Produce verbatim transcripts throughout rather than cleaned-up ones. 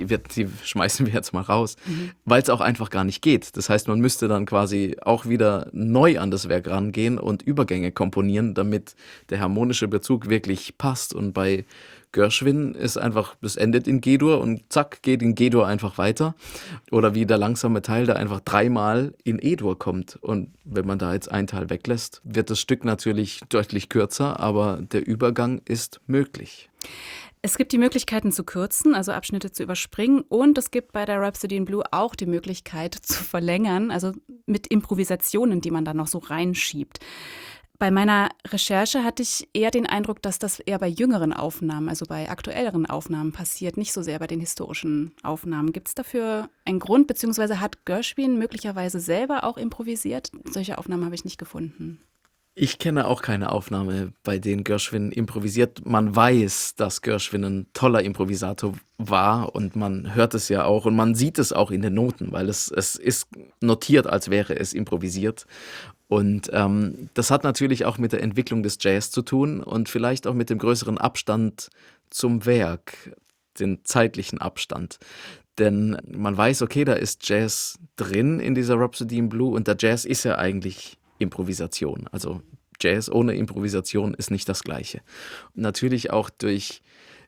wird, die schmeißen wir jetzt mal raus, Mhm. weil es auch einfach gar nicht geht. Das heißt, man müsste dann quasi auch wieder neu an das Werk rangehen und Übergänge komponieren, damit der harmonische Bezug wirklich passt. Und bei Gershwin ist einfach, das endet in G-Dur und zack, geht in G-Dur einfach weiter. Oder wie der langsame Teil, der einfach dreimal in E-Dur kommt. Und wenn man da jetzt einen Teil weglässt, wird das Stück natürlich deutlich kürzer, aber der Übergang ist möglich. Es gibt die Möglichkeiten zu kürzen, also Abschnitte zu überspringen, und es gibt bei der Rhapsody in Blue auch die Möglichkeit zu verlängern, also mit Improvisationen, die man dann noch so reinschiebt. Bei meiner Recherche hatte ich eher den Eindruck, dass das eher bei jüngeren Aufnahmen, also bei aktuelleren Aufnahmen passiert, nicht so sehr bei den historischen Aufnahmen. Gibt es dafür einen Grund, beziehungsweise hat Gershwin möglicherweise selber auch improvisiert? Solche Aufnahmen habe ich nicht gefunden. Ich kenne auch keine Aufnahme, bei denen Gershwin improvisiert. Man weiß, dass Gershwin ein toller Improvisator war und man hört es ja auch und man sieht es auch in den Noten, weil es, es ist notiert, als wäre es improvisiert. Und ähm, das hat natürlich auch mit der Entwicklung des Jazz zu tun und vielleicht auch mit dem größeren Abstand zum Werk, den zeitlichen Abstand. Denn man weiß, okay, da ist Jazz drin in dieser Rhapsody in Blue und der Jazz ist ja eigentlich Improvisation. Also Jazz ohne Improvisation ist nicht das Gleiche. Und natürlich auch durch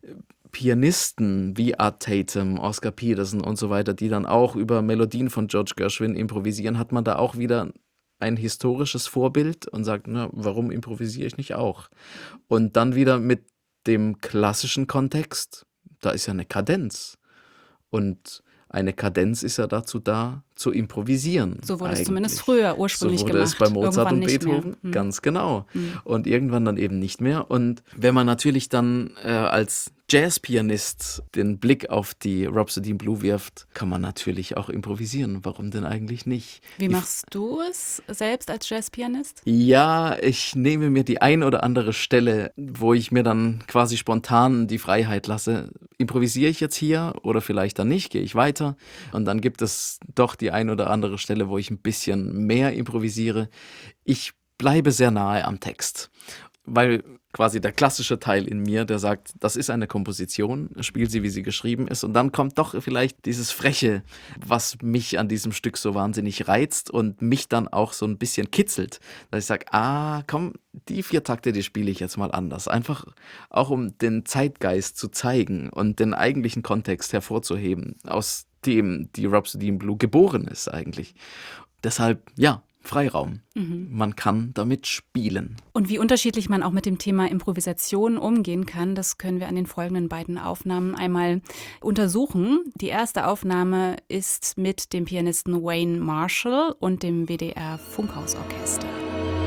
Pianisten wie Art Tatum, Oscar Peterson und so weiter, die dann auch über Melodien von George Gershwin improvisieren, hat man da auch wieder ein historisches Vorbild und sagt, na, warum improvisiere ich nicht auch? Und dann wieder mit dem klassischen Kontext, da ist ja eine Kadenz. Und eine Kadenz ist ja dazu da, zu improvisieren. So wurde eigentlich. es zumindest früher ursprünglich so wurde gemacht. es bei Mozart Irgendwann und nicht Beethoven, mehr. Hm. ganz genau. Hm. Und irgendwann dann eben nicht mehr. Und wenn man natürlich dann äh, als Jazzpianist den Blick auf die Rhapsody in Blue wirft, kann man natürlich auch improvisieren. Warum denn eigentlich nicht? Wie Die machst du es selbst als Jazzpianist? Ja, ich nehme mir die ein oder andere Stelle, wo ich mir dann quasi spontan die Freiheit lasse. Improvisiere ich jetzt hier oder vielleicht dann nicht, gehe ich weiter. Und dann gibt es doch die ein oder andere Stelle, wo ich ein bisschen mehr improvisiere. Ich bleibe sehr nahe am Text, weil quasi der klassische Teil in mir, der sagt, das ist eine Komposition, spiel sie, wie sie geschrieben ist. Und dann kommt doch vielleicht dieses Freche, was mich an diesem Stück so wahnsinnig reizt und mich dann auch so ein bisschen kitzelt. Dass ich sage, ah, komm, die vier Takte, die spiele ich jetzt mal anders. Einfach auch, um den Zeitgeist zu zeigen und den eigentlichen Kontext hervorzuheben, aus dem die Rhapsody in Blue geboren ist eigentlich. Deshalb, ja, Freiraum. Mhm. Man kann damit spielen. Und wie unterschiedlich man auch mit dem Thema Improvisation umgehen kann, das können wir an den folgenden beiden Aufnahmen einmal untersuchen. Die erste Aufnahme ist mit dem Pianisten Wayne Marshall und dem W D R Funkhausorchester.